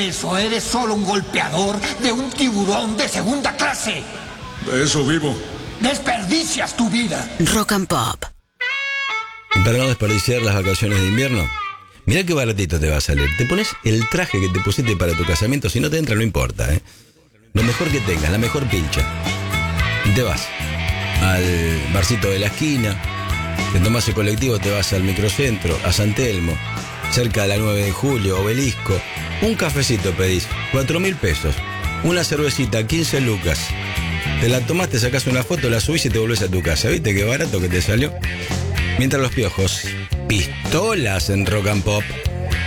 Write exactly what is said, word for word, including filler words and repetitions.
de eso, eres solo un golpeador de un tiburón de segunda clase. De eso vivo. Desperdicias tu vida. Rock and Pop. Para no desperdiciar las vacaciones de invierno, mirá qué baratito te va a salir. Te pones el traje que te pusiste para tu casamiento. Si no te entra, no importa, ¿eh? Lo mejor que tengas, la mejor pilcha. Te vas al barcito de la esquina, te tomás el colectivo, te vas al microcentro, a San Telmo, cerca de la nueve de julio, Obelisco. Un cafecito pedís, cuatro mil pesos. Una cervecita, quince lucas. Te la tomás, te sacás una foto, la subís y te volvés a tu casa. ¿Viste qué barato que te salió? Mientras los piojos, pistolas en Rock and Pop.